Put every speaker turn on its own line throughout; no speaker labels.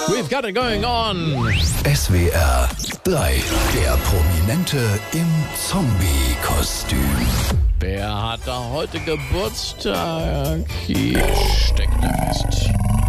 We've got it going on.
SWR 3, der Prominente im Zombie-Kostüm.
Wer hat da heute Geburtstag? Hier steckt er fest.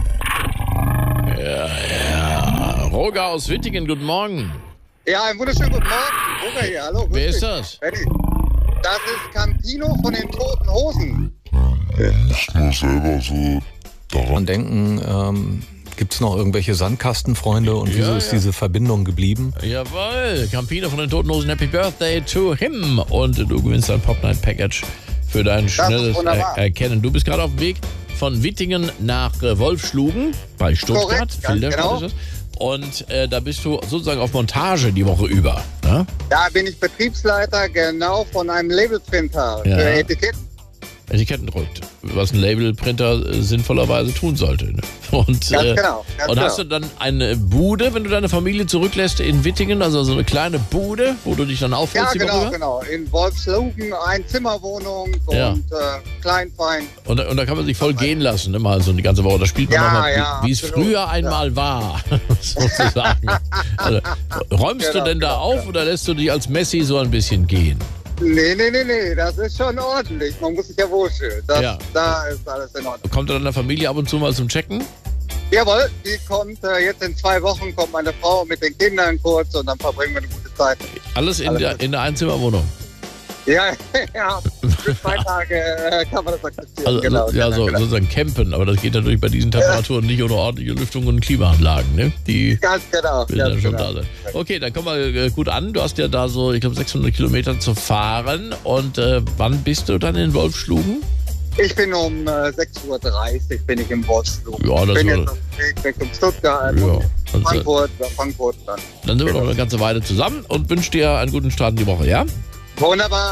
Ja. Roger aus Wittingen, guten Morgen.
Ja, einen wunderschönen guten Morgen. Roger hier, hallo.
Wer ist das?
Benny. Das ist Campino von den Toten Hosen.
Ich muss selber so daran
denken, gibt es noch irgendwelche Sandkastenfreunde und wieso ist diese Verbindung geblieben?
Jawohl, Campino von den Toten Hosen, Happy Birthday to him. Und du gewinnst ein Pop Night Package für dein schnelles Erkennen. Du bist gerade auf dem Weg von Wittingen nach Wolfschlugen bei Stuttgart.
Korrekt, ganz genau.
Ist das. Und da bist du sozusagen auf Montage die Woche über. Ne?
Da bin ich Betriebsleiter genau von einem Labelprinter für Etiketten.
Etikettendruck, was ein Labelprinter sinnvollerweise tun sollte. Ne? Und,
Ganz genau.
Und hast du dann eine Bude, wenn du deine Familie zurücklässt in Wittingen, also so eine kleine Bude, wo du dich dann aufhältst?
Ja, genau. In Wolfschlugen, Einzimmerwohnung und klein, fein.
Und da kann man sich voll gehen lassen, ne? Mal so eine ganze Woche. Da spielt man nochmal, wie es früher einmal war, sozusagen. Also, räumst du denn da auf oder lässt du dich als Messi so ein bisschen gehen?
Nee, das ist schon ordentlich. Man muss sich ja wohlfühlen. Da ist alles in Ordnung.
Kommt deine Familie ab und zu mal zum Checken?
Jawohl, die kommt jetzt in 2 Wochen, kommt meine Frau mit den Kindern kurz und dann verbringen wir eine gute Zeit.
Alles in der Einzimmerwohnung?
Ja, für 2 Tage kann man das akzeptieren.
Also, sozusagen campen, aber das geht natürlich bei diesen Temperaturen nicht ohne ordentliche Lüftung und Klimaanlagen, ne? Die
ganz genau.
Dann schon da sein. Okay, dann komm mal gut an. Du hast ja da so, ich glaube, 600 Kilometer zu fahren. Und wann bist du dann in Wolfschlugen?
Ich bin um 6.30 Uhr bin ich im Wolfschlugen.
Ja, das
bin jetzt auf dem Weg Richtung Stuttgart, Frankfurt dann.
Dann sind wir noch eine ganze Weile zusammen und wünsche dir einen guten Start in die Woche, ja?
Wunderbar.